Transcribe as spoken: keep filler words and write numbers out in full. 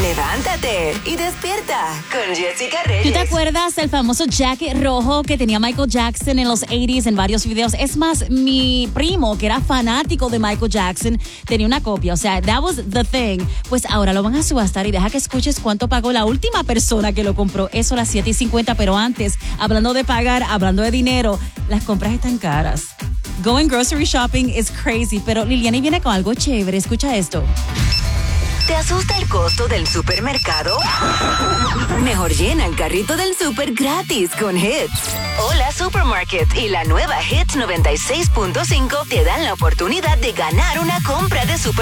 Levántate y despierta con Jessica Reyes. ¿Tú te acuerdas del famoso jacket rojo que tenía Michael Jackson en los ochenta en varios videos? Es más, mi primo, que era fanático de Michael Jackson, tenía una copia. O sea, that was the thing. Pues ahora lo van a subastar y deja que escuches cuánto pagó la última persona que lo compró. Eso a las siete y cincuenta, pero antes, hablando de pagar, hablando de dinero, las compras están caras. Going grocery shopping is crazy, pero Liliana viene con algo chévere. Escucha esto. ¿Te asusta el costo del supermercado? Mejor llena el carrito del súper gratis con Hits. Hola Supermarket y la nueva Hits noventa y seis punto cinco te dan la oportunidad de ganar una compra de super